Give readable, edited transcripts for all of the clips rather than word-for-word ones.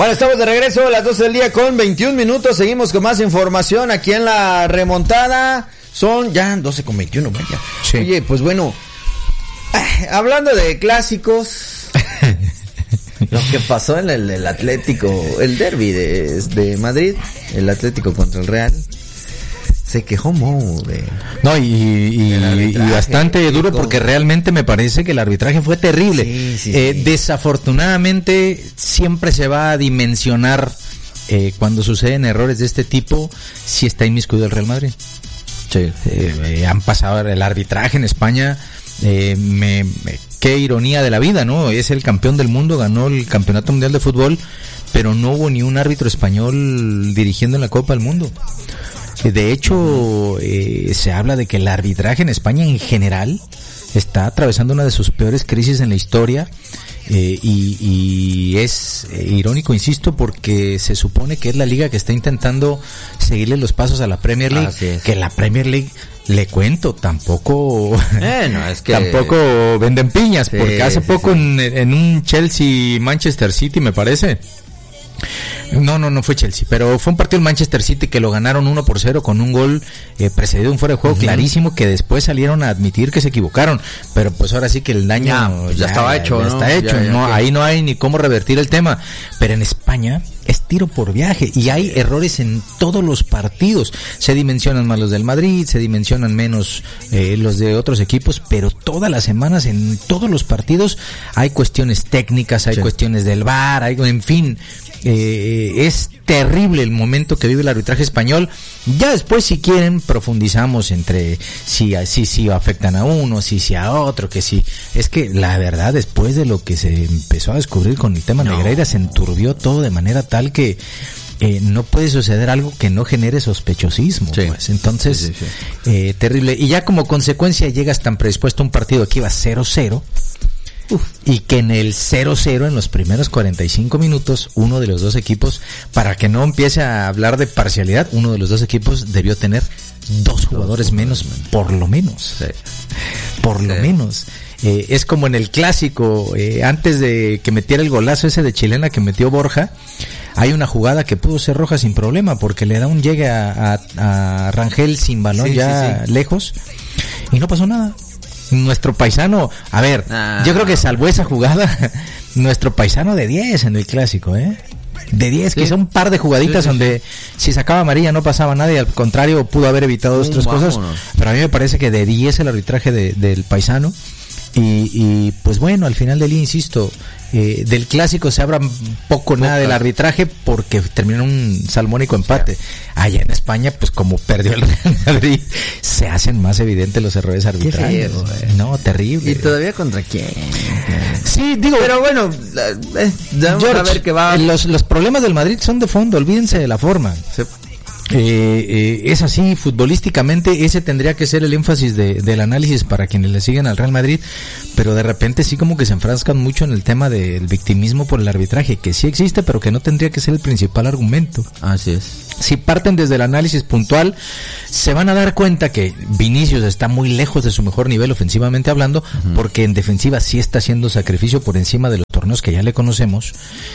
Bueno, estamos de regreso a las 12 del día con 21 minutos. Seguimos con más información aquí en la remontada. Son ya 12 con 21, vaya. Sí. Oye, pues bueno, hablando de clásicos, lo que pasó en el Atlético, el derbi de Madrid, el Atlético contra el Real. Se quejó Mou de... No, y bastante duro, porque realmente me parece que el arbitraje fue terrible. Sí. Desafortunadamente siempre se va a dimensionar cuando suceden errores de este tipo si está inmiscuido el Real Madrid. Sí. Han pasado el arbitraje en España, qué ironía de la vida, ¿no? Es el campeón del mundo, ganó el Campeonato Mundial de Fútbol, pero no hubo ni un árbitro español dirigiendo en la Copa del Mundo. De hecho, se habla de que el arbitraje en España en general está atravesando una de sus peores crisis en la historia, y es irónico, insisto, porque se supone que es la liga que está intentando seguirle los pasos a la Premier League, que la Premier League, le cuento, tampoco tampoco venden piñas, porque hace poco en un Chelsea-Manchester City, me parece. No fue Chelsea, pero fue un partido del Manchester City que lo ganaron 1-0 con un gol precedido de un fuera de juego clarísimo, que después salieron a admitir que se equivocaron, pero pues ahora sí que el daño ya estaba hecho, está hecho, ahí no hay ni cómo revertir el tema. Pero en España es tiro por viaje y hay errores en todos los partidos. Se dimensionan más los del Madrid, se dimensionan menos los de otros equipos, pero todas las semanas en todos los partidos hay cuestiones técnicas, hay cuestiones del VAR, en fin. Es terrible el momento que vive el arbitraje español. Ya después, si quieren, profundizamos entre si afectan a uno, si a otro, que si... Es que la verdad, después de lo que se empezó a descubrir con el tema Negreira, se enturbió todo de manera tal que no puede suceder algo que no genere sospechosismo, pues. Entonces, terrible. Y ya como consecuencia llegas tan predispuesto a un partido que iba 0-0, y que en el 0-0, en los primeros 45 minutos, uno de los dos equipos, para que no empiece a hablar de parcialidad, uno de los dos equipos debió tener dos jugadores menos, por lo menos. Por lo menos. Es como en el clásico, antes de que metiera el golazo ese de chilena que metió Borja, hay una jugada que pudo ser roja sin problema, porque le da un llegue a Rangel sin balón lejos, y no pasó nada. Nuestro paisano, yo creo que salvó esa jugada, nuestro paisano de 10 en el clásico, de 10, quizá un par de jugaditas donde si sacaba amarilla no pasaba nada, y al contrario pudo haber evitado dos, tres cosas, pero a mí me parece que de 10 el arbitraje del paisano, y pues bueno, al final del día, insisto, del clásico se habla poco nada del arbitraje, porque terminó un salmónico empate. Allá en España, pues como perdió el Real Madrid, se hacen más evidentes los errores arbitrales. No, terrible. ¿Y todavía contra quién? Sí, digo, pero bueno, George, a ver qué va. Los problemas del Madrid son de fondo, olvídense de la forma. Es así, futbolísticamente ese tendría que ser el énfasis del análisis para quienes le siguen al Real Madrid, pero de repente sí como que se enfrascan mucho en el tema del victimismo por el arbitraje, que sí existe, pero que no tendría que ser el principal argumento. Así es. Si parten desde el análisis puntual, se van a dar cuenta que Vinicius está muy lejos de su mejor nivel ofensivamente hablando, porque en defensiva sí está haciendo sacrificio por encima de los torneos que ya le conocemos.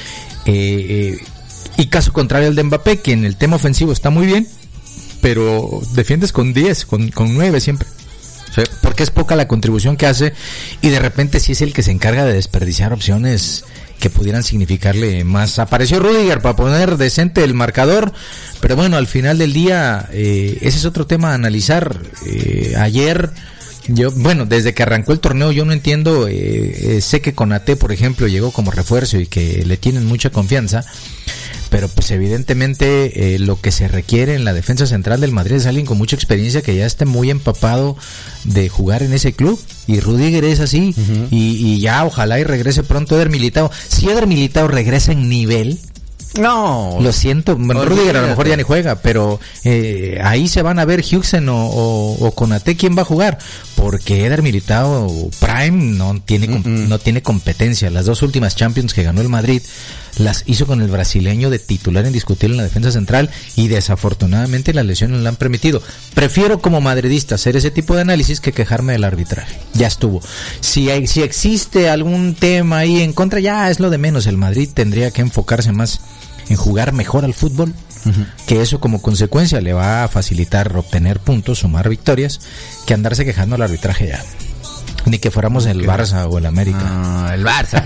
Y caso contrario al de Mbappé, que en el tema ofensivo está muy bien, pero defiendes con 10, con 9 siempre. Porque es poca la contribución que hace, y de repente sí es el que se encarga de desperdiciar opciones que pudieran significarle más. Apareció Rüdiger para poner decente el marcador, pero bueno, al final del día, ese es otro tema a analizar. Ayer, desde que arrancó el torneo yo no entiendo, sé que Konaté, por ejemplo, llegó como refuerzo y que le tienen mucha confianza, pero pues evidentemente lo que se requiere en la defensa central del Madrid es alguien con mucha experiencia, que ya esté muy empapado de jugar en ese club, y Rüdiger es así, y ya ojalá y regrese pronto Eder Militao. Si Eder Militao regresa en nivel, no, lo siento, Rüdiger a lo mejor ya ni juega, pero ahí se van a ver Huijsen o Konaté quién va a jugar, porque Eder Militao Prime no tiene competencia. Las dos últimas Champions que ganó el Madrid las hizo con el brasileño de titular indiscutible en la defensa central y desafortunadamente las lesiones le han permitido. Prefiero como madridista hacer ese tipo de análisis que quejarme del arbitraje. Ya estuvo. Si existe algún tema ahí en contra, ya es lo de menos. El Madrid tendría que enfocarse más en jugar mejor al fútbol, que eso como consecuencia le va a facilitar obtener puntos, sumar victorias, que andarse quejando al arbitraje ya. Ni que fuéramos el Barça o el América. No, el Barça.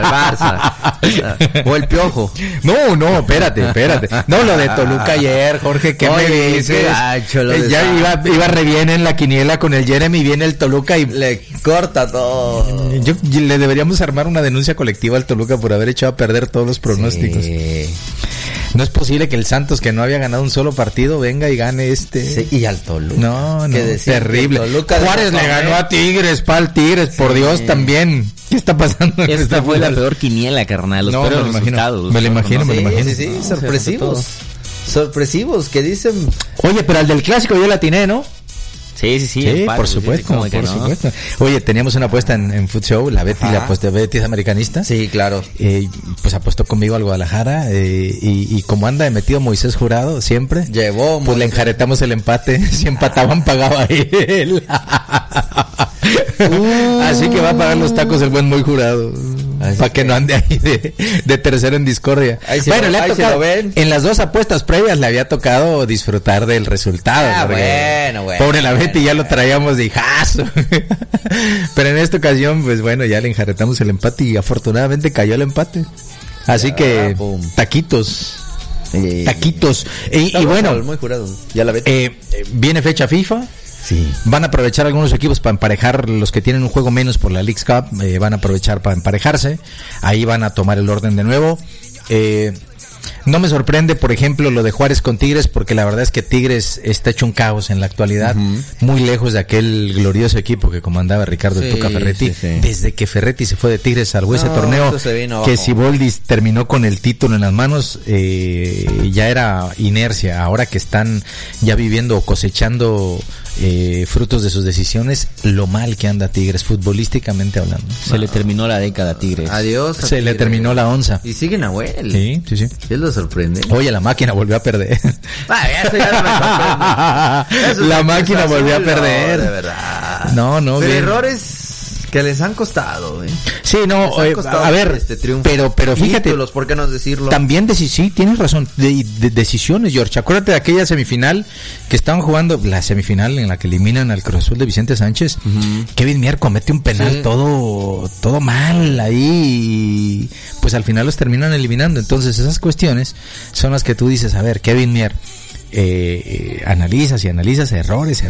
O el Piojo. No, espérate. No, lo de Toluca ayer, Jorge, ¿qué me dices? Ya iba re bien en la quiniela con el Jeremy, viene el Toluca y le corta todo. Le deberíamos armar una denuncia colectiva al Toluca por haber echado a perder todos los pronósticos. Sí. No es posible que el Santos, que no había ganado un solo partido, venga y gane Sí, y al Toluca. No, terrible. Juárez le ganó a Tigres, por Dios, también. ¿Qué está pasando? Esta fue la peor quiniela, carnal. Los peores resultados. Me lo imagino. Sí, sorpresivos, que dicen... Oye, pero al del clásico yo la atiné, ¿no? Sí, por supuesto. Oye, teníamos una apuesta en Food Show, la Betty, la apuesta Betty es americanista. Sí, claro. Pues apostó conmigo al Guadalajara y como anda de metido Moisés Jurado siempre, pues le enjaretamos el empate. Si empataban pagaba él. Así que va a pagar los tacos el buen Muy Jurado. Para que no ande ahí de tercero en discordia. Le ha tocado, en las dos apuestas previas le había tocado disfrutar del resultado. Bueno. Pobre la Betty, ya lo traíamos de hijazo. Pero en esta ocasión, pues bueno, ya le enjaretamos el empate y afortunadamente cayó el empate. Así que, taquitos. Y bueno, Muy Jurado. Ya la Betty. Viene fecha FIFA. Sí. Van a aprovechar algunos equipos para emparejar, los que tienen un juego menos por la Leagues Cup, van a aprovechar para emparejarse. Ahí van a tomar el orden de nuevo. No me sorprende, por ejemplo, lo de Juárez con Tigres, porque la verdad es que Tigres está hecho un caos en la actualidad, muy lejos de aquel glorioso equipo que comandaba Ricardo Tuca Ferretti. Desde que Ferretti se fue de Tigres, salvó ese torneo que Siboldi terminó con el título en las manos, ya era inercia. Ahora que están ya viviendo o cosechando frutos de sus decisiones, lo mal que anda Tigres futbolísticamente hablando. Se le terminó la década a Tigres. Adiós. Se le terminó la onza. Y siguen a Nahuel. Sí. Es lo sorprende. Oye, la máquina volvió a perder. Eso ya no me sorprende. La máquina volvió a perder. De verdad. No. Pero errores que les han costado, Sí, no, a ver, pero fíjate, títulos, ¿por qué no decirlo? También sí, tienes razón, de decisiones, George. Acuérdate de aquella semifinal que estaban jugando, la semifinal en la que eliminan al Cruz Azul de Vicente Sánchez. Kevin Mier comete un penal todo mal ahí y pues al final los terminan eliminando. Entonces esas cuestiones son las que tú dices, a ver, Kevin Mier, analizas errores.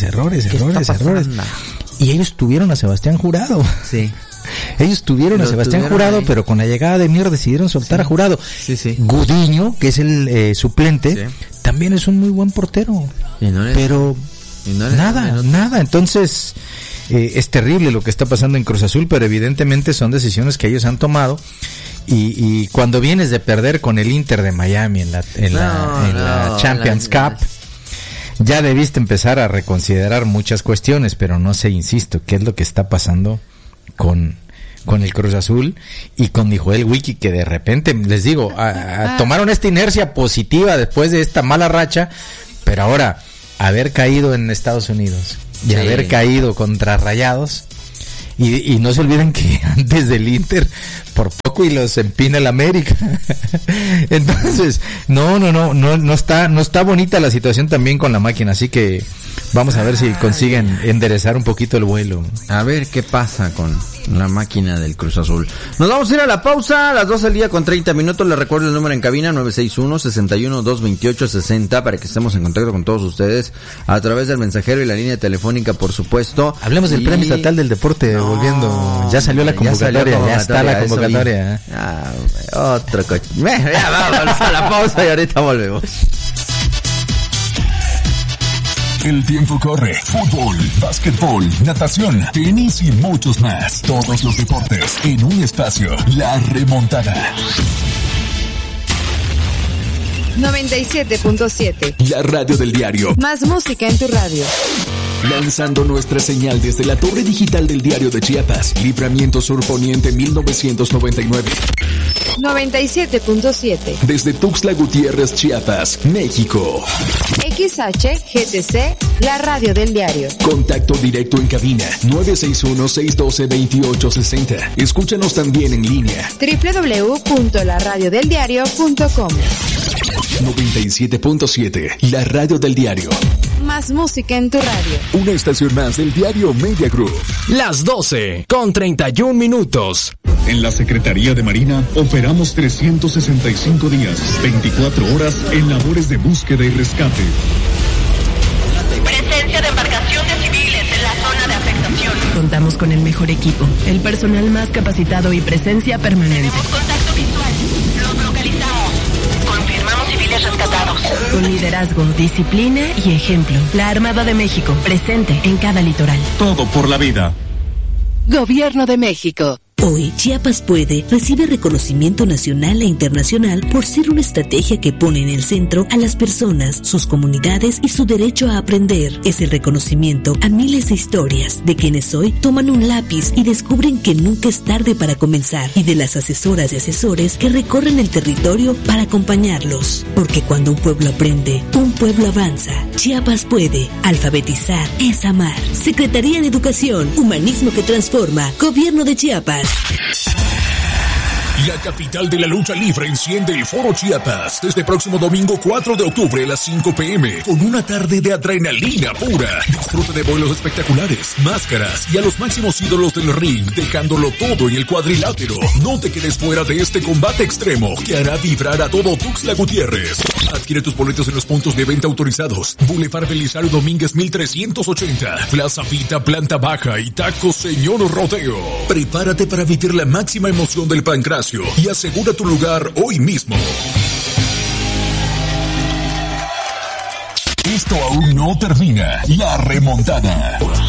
Y ellos tuvieron a Sebastián Jurado. Sí. Ellos tuvieron a Sebastián Jurado, pero con la llegada de Mier decidieron soltar a Jurado. Sí. Gudiño, que es el suplente, también es un muy buen portero. Pero nada. Entonces, es terrible lo que está pasando en Cruz Azul, pero evidentemente son decisiones que ellos han tomado. Y cuando vienes de perder con el Inter de Miami en la Champions Cup, ya debiste empezar a reconsiderar muchas cuestiones, pero no sé, insisto, qué es lo que está pasando con el Cruz Azul y con Joel Wiki, que de repente, les digo, tomaron esta inercia positiva después de esta mala racha, pero ahora, haber caído en Estados Unidos y haber caído contra Rayados, y no se olviden que antes del Inter por poco y los empina el América. Entonces, no está bonita la situación también con la máquina, así que vamos a ver si consiguen enderezar un poquito el vuelo. A ver qué pasa con la máquina del Cruz Azul. Nos vamos a ir a la pausa, a las 12 del día con 30 minutos. Les recuerdo el número en cabina, 961-61-228-60, para que estemos en contacto con todos ustedes a través del mensajero y la línea telefónica, por supuesto. Hablemos del Premio Estatal del Deporte, volviendo. Ya salió la convocatoria, ya está la convocatoria. Otro coche. Ya vamos a la pausa y ahorita volvemos. El tiempo corre. Fútbol, básquetbol, natación, tenis y muchos más. Todos los deportes en un espacio. La Remontada. 97.7. La radio del diario. Más música en tu radio. Lanzando nuestra señal desde la torre digital del Diario de Chiapas. Libramiento Sur Poniente 1999. 97.7. Desde Tuxtla Gutiérrez, Chiapas, México. XHGTC, la radio del diario. Contacto directo en cabina 961-612-2860. Escúchanos también en línea www.laradiodeldiario.com. 97.7, la radio del diario. Más música en tu radio. Una estación más del diario Media Group. Las 12:31. En la Secretaría de Marina operamos 365 días, 24 horas en labores de búsqueda y rescate. Presencia de embarcaciones civiles en la zona de afectación. Contamos con el mejor equipo, el personal más capacitado y presencia permanente. Tenemos contacto visual. Los localizamos. Confirmamos civiles rescatados. Con liderazgo, disciplina y ejemplo. La Armada de México, presente en cada litoral. Todo por la vida. Gobierno de México. Hoy, Chiapas Puede recibe reconocimiento nacional e internacional por ser una estrategia que pone en el centro a las personas, sus comunidades y su derecho a aprender. Es el reconocimiento a miles de historias de quienes hoy toman un lápiz y descubren que nunca es tarde para comenzar, y de las asesoras y asesores que recorren el territorio para acompañarlos. Porque cuando un pueblo aprende, un pueblo avanza. Chiapas Puede. Alfabetizar es amar. Secretaría de Educación, Humanismo que Transforma, Gobierno de Chiapas. La capital de la lucha libre enciende el Foro Chiapas desde próximo domingo 4 de octubre a las 5 p.m. con una tarde de adrenalina pura. Disfruta de vuelos espectaculares, máscaras y a los máximos ídolos del ring, dejándolo todo en el cuadrilátero. No te quedes fuera de este combate extremo que hará vibrar a todo Tuxtla Gutiérrez. Adquiere tus boletos en los puntos de venta autorizados. Boulevard Belisario Domínguez 1380, Plaza Vita, Planta Baja y Taco Señor Rodeo. Prepárate para vivir la máxima emoción del Pancracio y asegura tu lugar hoy mismo. Esto aún no termina. La remontada.